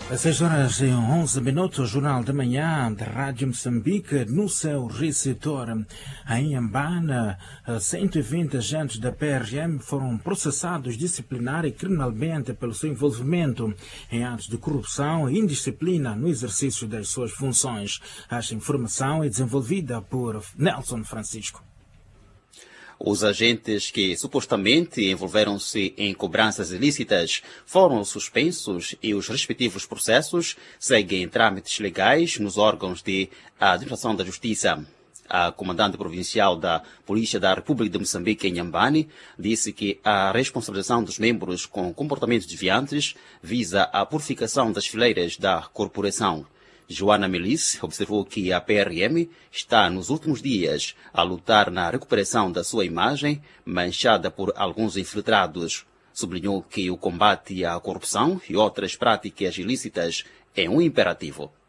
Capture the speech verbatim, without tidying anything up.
Às seis horas e onze minutos, o Jornal da Manhã da Rádio Moçambique, no seu receptor em Inhambane, cento e vinte agentes da P R M foram processados disciplinar e criminalmente pelo seu envolvimento em atos de corrupção e indisciplina no exercício das suas funções. Esta informação é desenvolvida por Nelson Francisco. Os agentes que supostamente envolveram-se em cobranças ilícitas foram suspensos e os respectivos processos seguem trâmites legais nos órgãos de administração da justiça. A comandante provincial da Polícia da República de Moçambique, em Inhambane, disse que a responsabilização dos membros com comportamentos desviantes visa a purificação das fileiras da corporação. Joana Melis observou que a P R M está nos últimos dias a lutar na recuperação da sua imagem manchada por alguns infiltrados. Sublinhou que o combate à corrupção e outras práticas ilícitas é um imperativo.